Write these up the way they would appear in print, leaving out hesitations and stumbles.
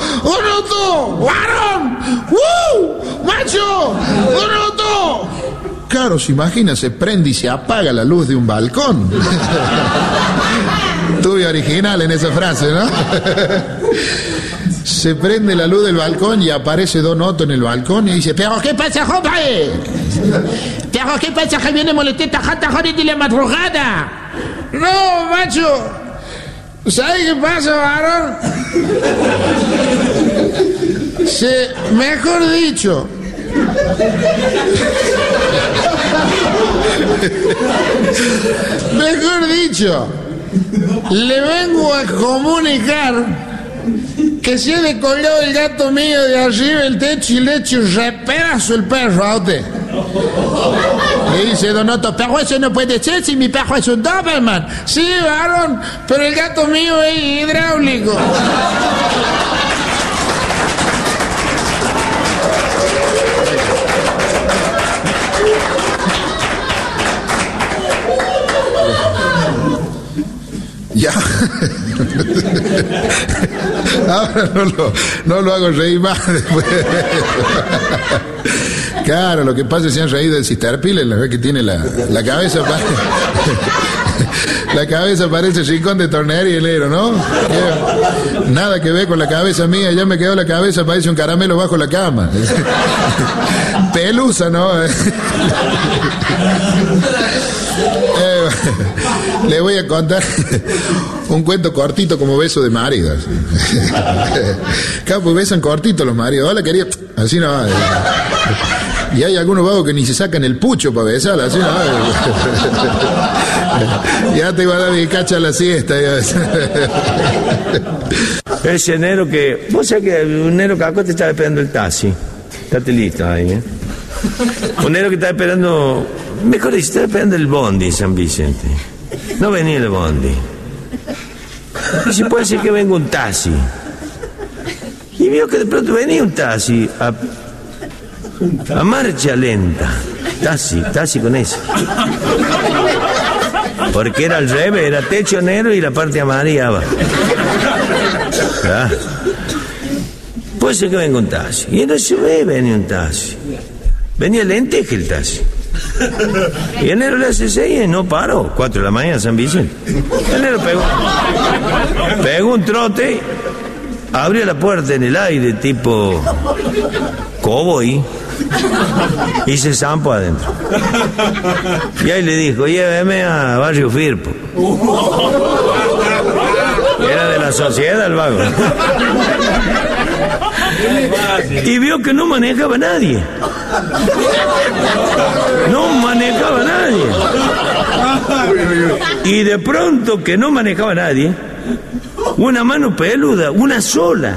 ¡Uno, dos! ¡Varón! ¡Macho! ¡Uno, dos! Claro, se imagina, se prende y se apaga la luz de un balcón. Tuve original en esa frase, ¿no? Se prende la luz del balcón y aparece Don Otto en el balcón y dice: ¿pero qué pasa, compadre? ¿Pero qué pasa que viene molestando a gente de la madrugada? No, macho. ¿Sabes qué pasa, varón? Mejor dicho, le vengo a comunicar que se ha decolgado el gato mío de arriba del techo y le echo repedazo el perro a usted. Le dice Don Otto: pero eso no puede ser si mi perro es un Doberman. Sí, varón, pero el gato mío es hidráulico. Ya. Ahora no lo hago reír más después. Claro, lo que pasa es que se han reído del Cisterpil, la vez que tiene la cabeza la cabeza parece rincón de tornerielero, ¿no? Nada que ver con la cabeza mía, ya me quedó la cabeza, parece un caramelo bajo la cama. Pelusa, ¿no? Le voy a contar un cuento cortito como beso de marido. Claro, pues besan cortito los maridos. Hola, quería. Así no va. Y hay algunos vagos que ni se sacan el pucho para besar. Así no va. Ya te iba a dar mi cacha a la siesta. Ese enero que. Vos sabés que un enero que acá te estaba esperando el taxi. Estate listo ahí, ¿eh? Un enero que estaba esperando. Mejor dicho, estaba esperando el bondi en San Vicente. No venía el bondi. Y se puede ser que venga un taxi. Y vio que de pronto venía un taxi a marcha lenta. Taxi con eso. Porque era al revés, era techo negro y la parte amarilla abajo. Puede ser que venga un taxi. Y no se ve, venía un taxi. Venía lenteje el taxi. Y enero le hace 6 y no paró. 4 de la mañana, San Vicente. Enero pegó un trote, abrió la puerta en el aire, tipo cowboy, y se zampó adentro. Y ahí le dijo: lléveme a Barrio Firpo. Era de la sociedad el vago. Y vio que no manejaba nadie. No manejaba nadie. Y de pronto que no manejaba nadie, una mano peluda, una sola,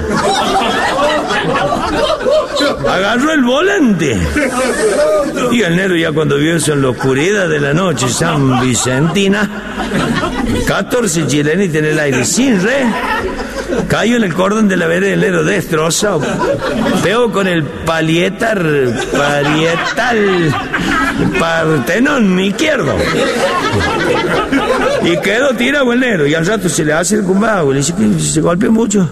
agarró el volante. Y el negro, ya cuando vio eso en la oscuridad de la noche, San Vicentina, 14 chilenitas en el aire sin red, cayó en el cordón de la vereda, el negro destrozado, pegó con el parietal Partenón izquierdo y quedó tirado el negro. Y al rato se le hace el cumbago y le dice: que se golpeó mucho.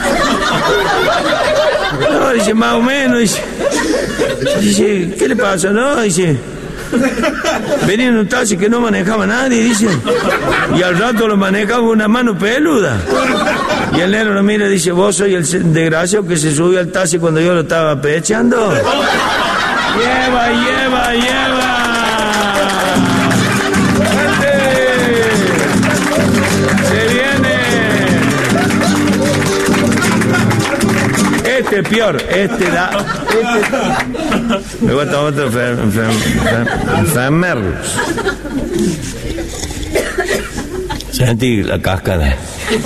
No, dice: más o menos. Dice: ¿qué le pasa? No, dice: venía en un taxi que no manejaba nadie, dice, y al rato lo manejaba una mano peluda. Y el negro lo mira y dice: ¿vos soy el desgraciado que se subió al taxi cuando yo lo estaba pechando? ¡Lleva! ¡Se viene! Este es peor, me voy a tomar otro enfermerlos. Sentí la cascada.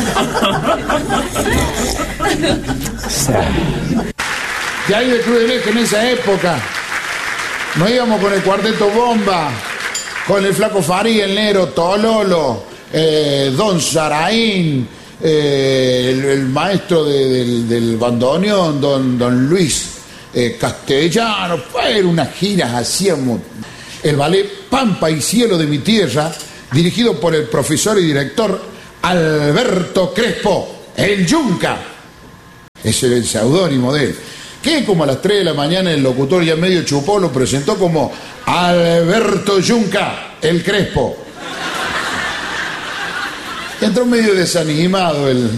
¿Qué hay de Club del Eje en esa época? Nos íbamos con el Cuarteto Bomba, con el Flaco Faría, el Negro, Tololo, Don Saraín, el maestro del bandoneón, don Luis Castellano. Fue una gira, hacíamos el ballet Pampa y Cielo de mi Tierra, dirigido por el profesor y director Alberto Crespo, el Yunca. Ese es el seudónimo de él. Que como a las 3 de la mañana el locutor ya medio chupó lo presentó como Alberto Yunca, el Crespo. Entró medio desanimado el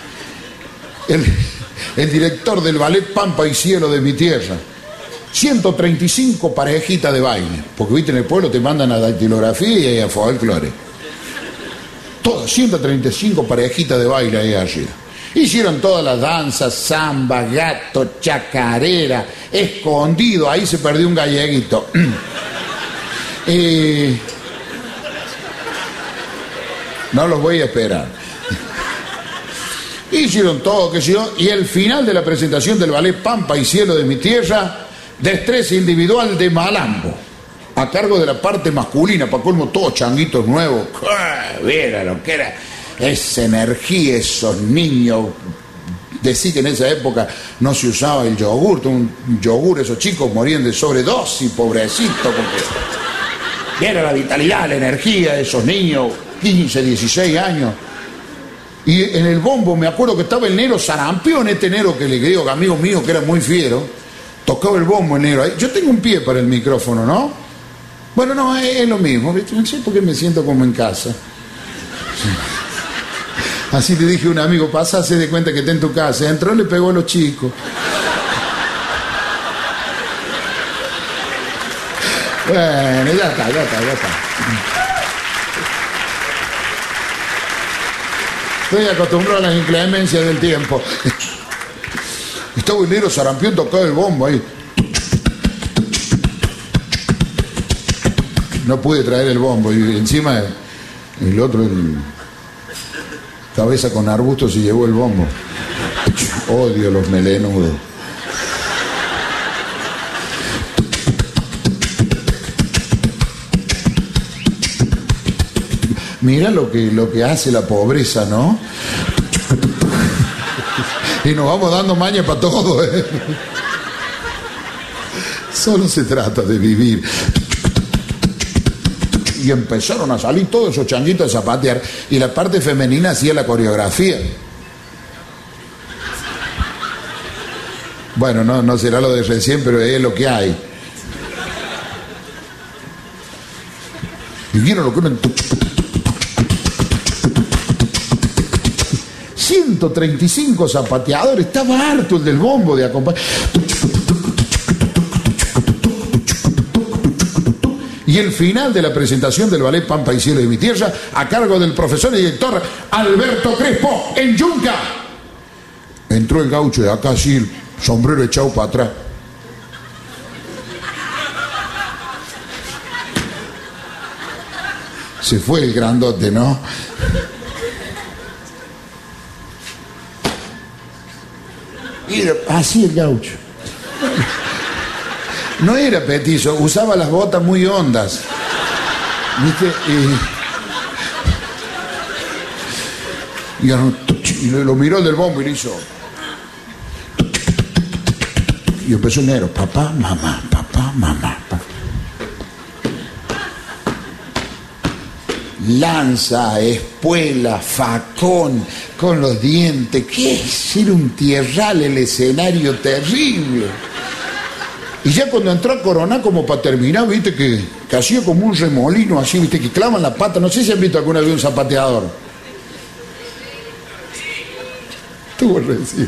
director del ballet Pampa y Cielo de mi tierra. 135 parejitas de baile, porque viste en el pueblo te mandan a dactilografía y a folclore. Todas, 135 parejitas de baile ahí arriba. Hicieron todas las danzas, samba, gato, chacarera, escondido, ahí se perdió un galleguito. No los voy a esperar. Hicieron todo, qué sé yo, y el final de la presentación del ballet Pampa y Cielo de mi tierra, destreza individual de malambo, a cargo de la parte masculina, para colmo todos changuitos nuevos. Viera lo que era esa energía, esos niños. Decía que en esa época no se usaba el yogur, un yogur, esos chicos morían de sobredosis, pobrecitos, porque era la vitalidad, la energía de esos niños, 15, 16 años. Y en el bombo me acuerdo que estaba el negro Sarampión, este negro que le digo, amigo mío que era muy fiero, tocaba el bombo el negro. Yo tengo un pie para el micrófono, ¿no? Bueno, no, es lo mismo, ¿viste? No sé por qué me siento como en casa. Así le dije a un amigo, pasa, se de cuenta que está en tu casa. Entró, le pegó a los chicos. Bueno, ya está. Estoy acostumbrado a las inclemencias del tiempo. Estaba el negro Sarampión tocando el bombo ahí. No pude traer el bombo y encima el otro, el cabeza con arbusto, se llevó el bombo. Odio los melenudos. Mira lo que hace la pobreza, ¿no? Y nos vamos dando maña para todo, ¿eh? Solo se trata de vivir. Y empezaron a salir todos esos changuitos a zapatear, y la parte femenina hacía la coreografía. Bueno, no será lo de recién, pero es lo que hay. Y vieron lo que eran 135 zapateadores. Estaba harto el del bombo de acompañar. Y el final de la presentación del ballet Pampa y Cielo de mi tierra, a cargo del profesor y director Alberto Crespo, en Yunca. Entró el gaucho de acá, así, el sombrero echado para atrás. Se fue el grandote, ¿no? Y así el gaucho. No era petizo, usaba las botas muy hondas. ¿Viste? Y lo miró el del bombo y le hizo. Y empezó el negro, papá, mamá, papá, mamá. Lanza, espuela, facón, con los dientes. ¿Qué es? Era un tierral, el escenario terrible. Y ya cuando entró a coronar, como para terminar, viste que hacía como un remolino así, viste, que clavan la pata. No sé si han visto alguna vez un zapateador. Estuvo recién.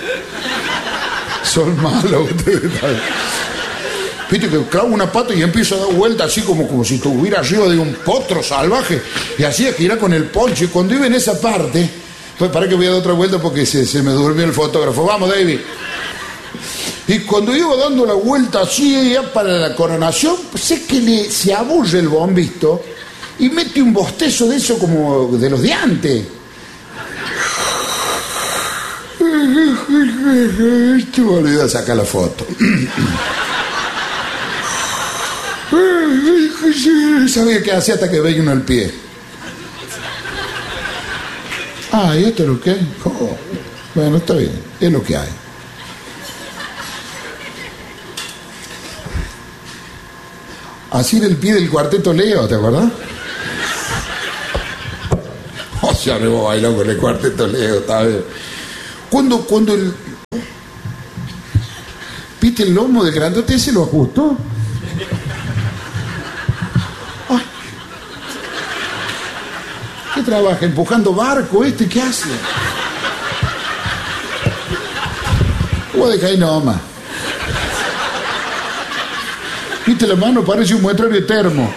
Son malos ustedes. Viste que clava una pata y empieza a dar vuelta así como si estuviera arriba de un potro salvaje. Y así a girar con el poncho. Y cuando iba en esa parte, pues para que voy a dar otra vuelta porque se me durmió el fotógrafo. Vamos, David. Y cuando iba dando la vuelta así ya para la coronación, pues es que se aburre el bombito y mete un bostezo de eso como de los de antes. Te me olvidé de sacar la foto. Sabía que hacía hasta que veía uno al pie. ¿Y esto es lo que hay? Oh, bueno, está bien, es lo que hay. Así era el pie del cuarteto Leo, ¿te acuerdas? O sea, me voy a bailar con el cuarteto Leo, está bien. Cuando ¿Viste el lomo del grandote? Se lo ajustó. Ay. ¿Qué trabaja? ¿Empujando barco este? ¿Qué hace? Voy a dejar ahí nomás. ¿Viste la mano? Parece un muestrario de termo.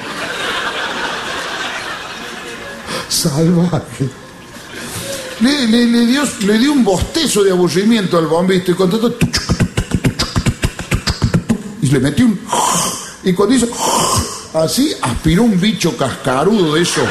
Salvaje. Le dio un bostezo de aburrimiento al bombista y contando. Y le metió un. Y cuando hizo así, aspiró un bicho cascarudo de eso.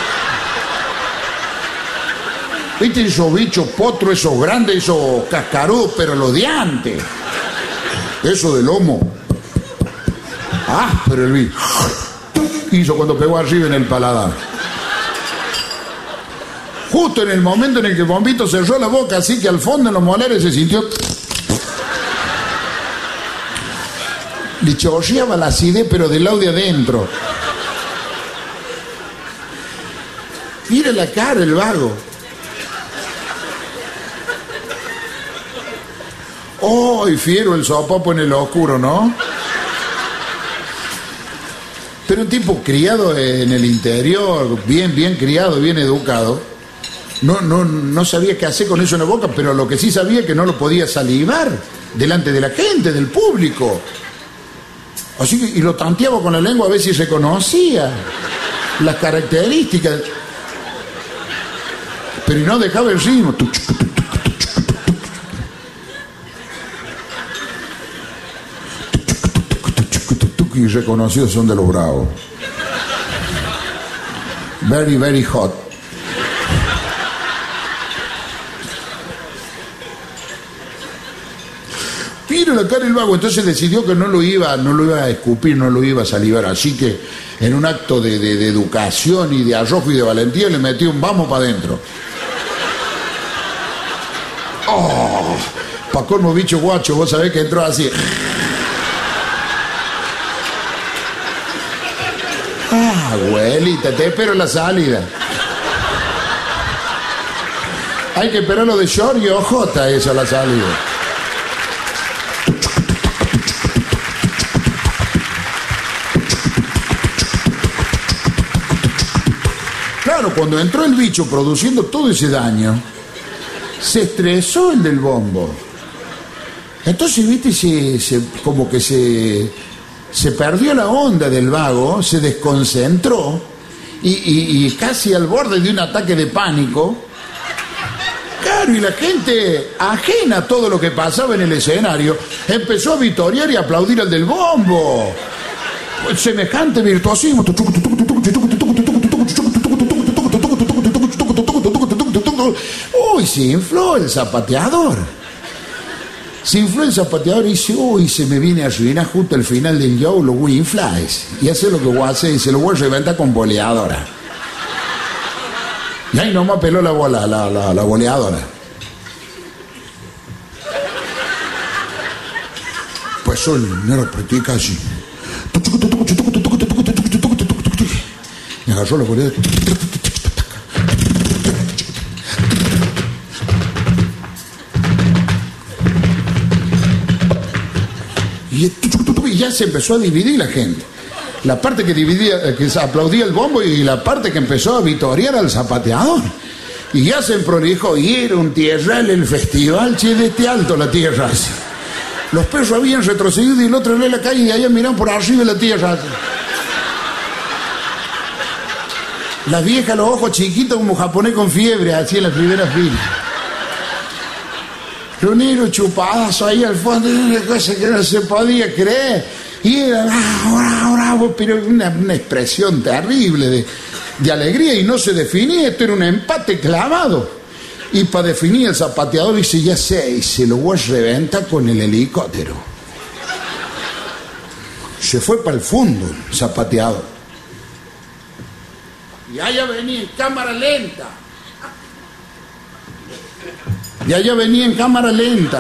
¿Viste esos bichos potros, esos grandes, esos cascarudos, pero los de antes? Eso de lomo. Pero el bicho hizo cuando pegó arriba en el paladar. Justo en el momento en el que el bombito cerró la boca, así que al fondo en los molares se sintió. Le chorreaba la acidez, pero del lado de adentro. Mira la cara, el vago. ¡Oh! Y fiero el sopapo en el oscuro, ¿no? Pero un tipo criado en el interior, bien criado, bien educado, no sabía qué hacer con eso en la boca, pero lo que sí sabía es que no lo podía salivar delante de la gente, del público. Así que, y lo tanteaba con la lengua a ver si reconocía las características. Pero no dejaba el ritmo. Y reconocidos son de los bravos. Very hot. Mira la cara del vago. Entonces decidió que no lo iba a escupir, no lo iba a salivar. Así que en un acto de educación y de arrojo y de valentía le metió un vamos para adentro. Pa' colmo bicho guacho, vos sabés que entró así. Abuelita, te espero en la salida. Hay que esperarlo de short y ojota eso a la salida. Claro, cuando entró el bicho produciendo todo ese daño, se estresó el del bombo. Entonces, viste, como que se perdió la onda del vago, se desconcentró y casi al borde de un ataque de pánico. Claro, y la gente, ajena a todo lo que pasaba en el escenario, empezó a vitorear y aplaudir al del bombo. Semejante virtuosismo. Uy, se infló el zapateador. Se infló el zapateador y dice, uy, se me viene a arruinar justo al final del show, lo voy a inflar. Y hace lo que voy a hacer y se lo voy a reventar con boleadora. Y ahí nomás peló la bola, la boleadora. Pues me lo practica así. Y agarró la boleadora. Y ya se empezó a dividir la gente. La parte que dividía, que aplaudía el bombo y la parte que empezó a vitorear al zapateador. Y ya se prolijó, y era un tierral el festival, che, de este alto la tierra. Los perros habían retrocedido y el otro en la calle y allá miraban por arriba de la tierra. Las viejas, los ojos chiquitos como japonés con fiebre, así en la primera fila. Los negros chupadas ahí al fondo, una cosa que no se podía creer. Y era bravo, pero una expresión terrible de alegría y no se definía. Esto era un empate clavado. Y para definir el zapateador dice, ya sé, y se lo voy a reventar con el helicóptero. Se fue para el fondo el zapateador. Y allá venía en cámara lenta. Y allá venía en cámara lenta.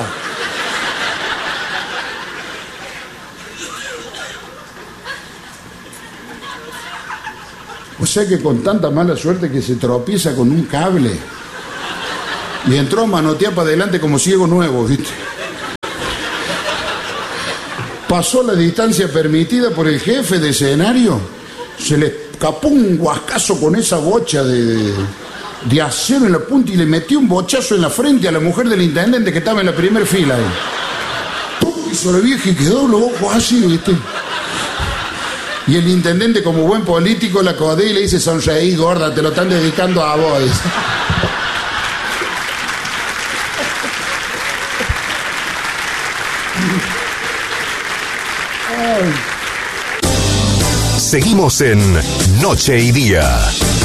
O sea que con tanta mala suerte que se tropieza con un cable. Y entró a manotear para adelante como ciego nuevo, ¿viste? pasó la distancia permitida por el jefe de escenario, se le escapó un guascazo con esa bocha de acero en la punta y le metió un bochazo en la frente a la mujer del intendente que estaba en la primera fila ahí. ¡Pum! Hizo la vieja y quedó los ojos así, ¿viste? Y el intendente, como buen político, la codea y le dice: sonreí, gorda, te lo están dedicando a vos. Seguimos en Noche y Día.